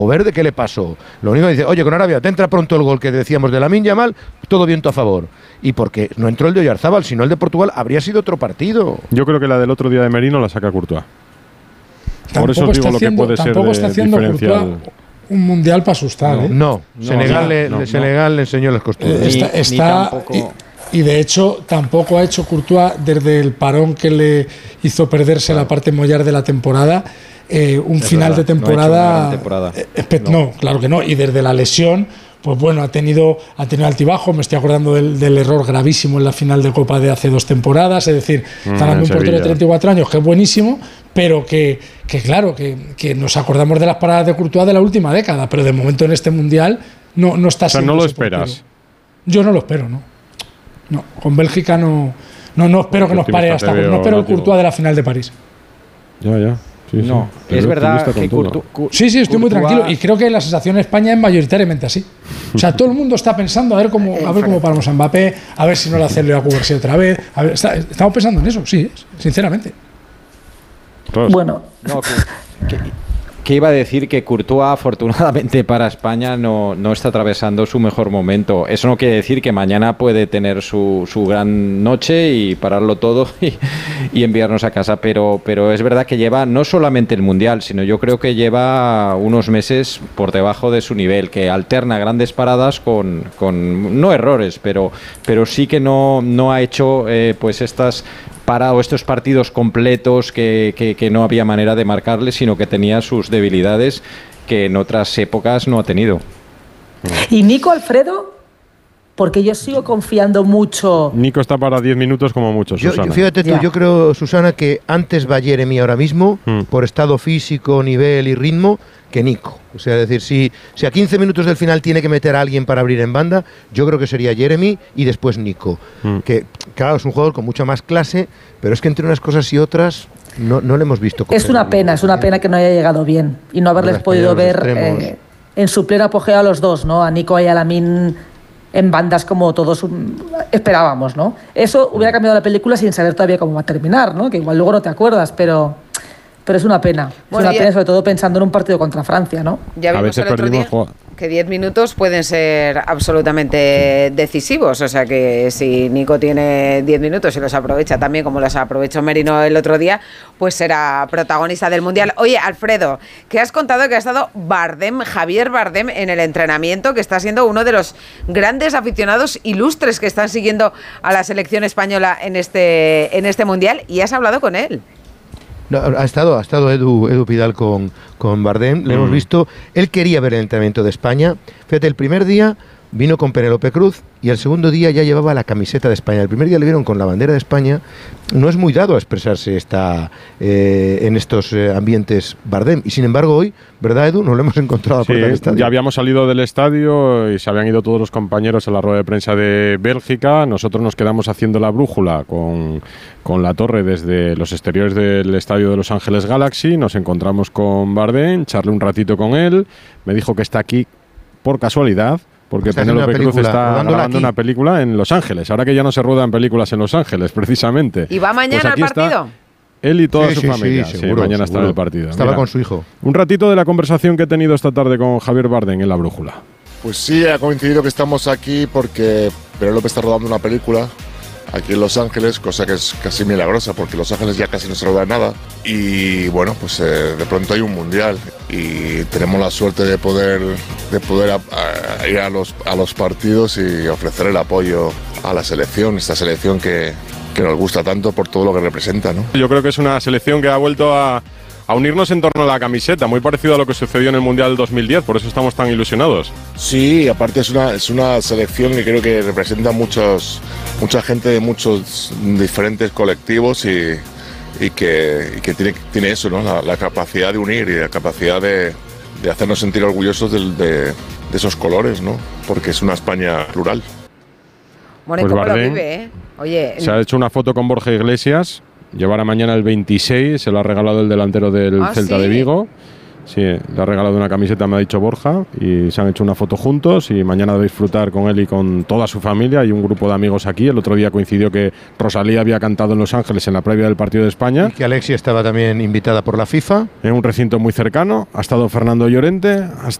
Verde, ¿qué le pasó? Lo único que dice, oye, con Arabia, te entra pronto el gol que decíamos de Lamine Yamal, todo viento a favor. Y porque no entró el de Oyarzábal, sino el de Portugal, habría sido otro partido. Yo creo que la del otro día de Merino la saca Courtois. Por eso os digo lo que puede ser tampoco está haciendo Courtois un mundial para asustar. Senegal le enseñó las costumbres. Y de hecho, tampoco ha hecho Courtois desde el parón que le hizo perderse la parte mollar de la temporada. Final de temporada. No, claro que no. Y desde la lesión, pues bueno, ha tenido altibajos. Me estoy acordando del error gravísimo en la final de Copa de hace 2 temporadas. Es decir, está dando un portero de 34 años, que es buenísimo, pero que nos acordamos de las paradas de Courtois de la última década. Pero de momento en este mundial no está siendo. O sea, no lo esperas. Portero. Yo no lo espero, ¿no? No, con Bélgica no espero que nos pare hasta. No espero el Courtois de la final de París. Ya. Sí, no, es verdad que Sí, estoy muy tranquilo y creo que la sensación en España es mayoritariamente así. O sea, todo el mundo está pensando a ver cómo paramos a Mbappé, a ver si no le hace Leo a Cubarsí otra vez. Estamos pensando en eso, sí, sinceramente. Bueno, que iba a decir que Courtois, afortunadamente para España, no está atravesando su mejor momento. Eso no quiere decir que mañana puede tener su gran noche y pararlo todo y enviarnos a casa, pero es verdad que lleva no solamente el Mundial, sino yo creo que lleva unos meses por debajo de su nivel, que alterna grandes paradas con no errores, pero sí que no ha hecho pues estas estos partidos completos que no había manera de marcarle, sino que tenía sus debilidades que en otras épocas no ha tenido. ¿Y Nico, Alfredo? Porque yo sigo confiando mucho. Nico está para 10 minutos como mucho, Susana. Fíjate tú, yo creo, Susana, que antes va Jeremy ahora mismo, por estado físico, nivel y ritmo, que Nico. O sea, es decir, si a 15 minutos del final tiene que meter a alguien para abrir en banda, yo creo que sería Jeremy y después Nico. Que, claro, es un jugador con mucha más clase, pero es que entre unas cosas y otras no le hemos visto. Es una pena que no haya llegado bien y no haberles podido ver en su pleno apogeo a los dos, ¿no? A Nico y a Lamine en bandas como todos esperábamos, ¿no? Eso hubiera cambiado la película sin saber todavía cómo va a terminar, ¿no? Que igual luego no te acuerdas, pero es una pena. Bueno, es una pena, sobre todo pensando en un partido contra Francia, ¿no? Ya vimos el otro día que 10 minutos pueden ser absolutamente decisivos. O sea que si Nico tiene 10 minutos y los aprovecha también como los aprovechó Merino el otro día, pues será protagonista del Mundial. Oye, Alfredo, que has contado que ha estado Javier Bardem en el entrenamiento, que está siendo uno de los grandes aficionados ilustres que están siguiendo a la selección española en este Mundial, y has hablado con él. No, ha estado Edu Pidal con Bardem, le hemos visto. Él quería ver el entrenamiento de España. Fíjate, el primer día vino con Penélope Cruz y el segundo día ya llevaba la camiseta de España. El primer día le vieron con la bandera de España. No es muy dado a expresarse en estos ambientes Bardem. Y sin embargo hoy, ¿verdad, Edu? Nos lo hemos encontrado por el estadio. Ya habíamos salido del estadio y se habían ido todos los compañeros a la rueda de prensa de Bélgica. Nosotros nos quedamos haciendo la brújula con la torre desde los exteriores del estadio de Los Ángeles Galaxy. Nos encontramos con Bardem, charlé un ratito con él. Me dijo que está aquí por casualidad, porque Penélope Cruz está grabando una película en Los Ángeles, ahora que ya no se ruedan películas en Los Ángeles, precisamente. ¿Y va mañana al partido? Él y toda su familia. Seguro, mañana está en el partido. Estaba con su hijo. Un ratito de la conversación que he tenido esta tarde con Javier Bardem en La Brújula. Pues sí, ha coincidido que estamos aquí porque Penélope está rodando una película aquí en Los Ángeles, cosa que es casi milagrosa porque Los Ángeles ya casi no se roda nada, y bueno, pues de pronto hay un mundial y tenemos la suerte de poder ir a los partidos y ofrecer el apoyo a la selección, esta selección que nos gusta tanto por todo lo que representa, ¿no? Yo creo que es una selección que ha vuelto a unirnos en torno a la camiseta, muy parecido a lo que sucedió en el Mundial del 2010, por eso estamos tan ilusionados. Sí, aparte es una selección que creo que representa mucha gente de muchos diferentes colectivos y que tiene eso, ¿no? La capacidad de unir y la capacidad de hacernos sentir orgullosos de esos colores, ¿no? Porque es una España plural. Bueno, pues ¿y cómo Bardem lo vive, Oye, se ha hecho una foto con Borja Iglesias, llevará mañana el 26, se lo ha regalado el delantero del Celta de Vigo. Sí, le ha regalado una camiseta, me ha dicho Borja, y se han hecho una foto juntos y mañana de disfrutar con él y con toda su familia y un grupo de amigos aquí. El otro día coincidió que Rosalía había cantado en Los Ángeles en la previa del partido de España. Y que Alexia estaba también invitada por la FIFA. En un recinto muy cercano. Ha estado Fernando Llorente,